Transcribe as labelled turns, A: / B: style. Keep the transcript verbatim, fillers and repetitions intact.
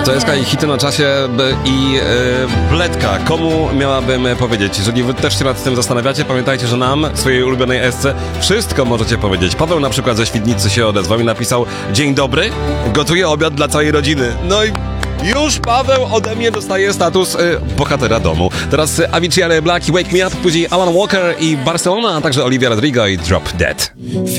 A: To jest i hity na czasie i yy, Bledka. Komu miałabym powiedzieć? Jeżeli wy też się nad tym zastanawiacie, pamiętajcie, że nam, swojej ulubionej esce, wszystko możecie powiedzieć. Paweł na przykład ze Świdnicy się odezwał i napisał: dzień dobry, gotuję obiad dla całej rodziny. No i już Paweł ode mnie dostaje status y, bohatera domu. Teraz y, Avicii Ale Black i Wake Me Up, później Alan Walker i Barcelona, a także Olivia Rodrigo i Drop Dead.